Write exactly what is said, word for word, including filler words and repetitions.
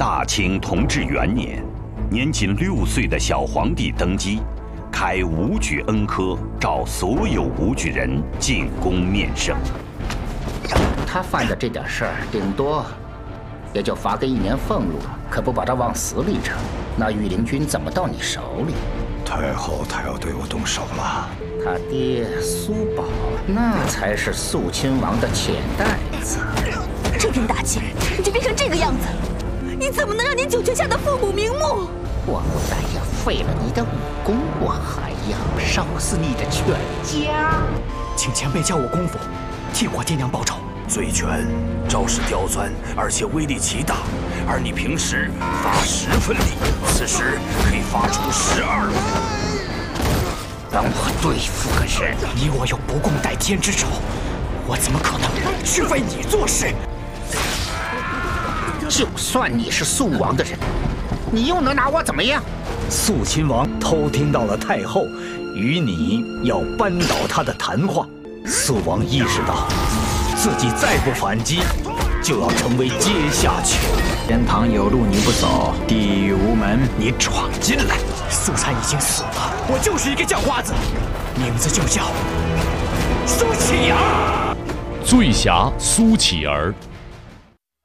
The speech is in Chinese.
大清同治元年，年仅六岁的小皇帝登基，开武举恩科，召所有武举人进宫面圣。 他犯的这点事儿，顶多也就罚个一年俸禄，可不把他往死里整。那御林军怎么到你手里？ 太后，他要对我动手了。 他爹苏宝，那才是肃亲王的钱袋子。 这边大清，你就变成这个样子，你怎么能让你九泉下的父母瞑目？ 我不但要废了你的武功，我还要烧死你的全家。 请前辈教我功夫，替我爹娘报仇。 醉拳招式刁钻，而且威力极大，而你平时发十分力，此时可以发出十二分。 让我对付个人， 你我有不共戴天之仇，我怎么可能去为你做事？ 就算你是肃王的人，你又能拿我怎么样？ 肃亲王偷听到了太后与你要扳倒他的谈话，肃王意识到自己再不反击，就要成为阶下囚。 天堂有路你不走，地狱无门你闯进来。 肃参已经死了，我就是一个叫花子，名字就叫苏乞儿。 醉侠苏乞儿。